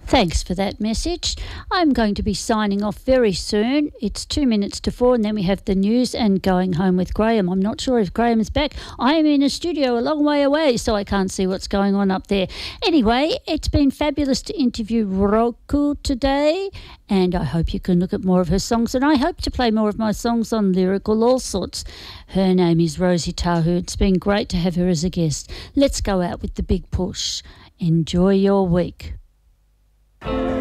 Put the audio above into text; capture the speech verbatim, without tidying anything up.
Thanks for that message. I'm going to be signing off very soon. It's two minutes to four, and then we have the news and going home with Graham. I'm not sure if Graham is back. I am in a studio a long way away, so I can't see what's going on up there. Anyway, it's been fabulous to interview Roku today, and I hope you can look at more of her songs, and I hope to play more of my songs on Lyrical All Sorts. Her name is Rosie Tahu. It's been great to have her as a guest. Let's go out with the big push. Enjoy your week.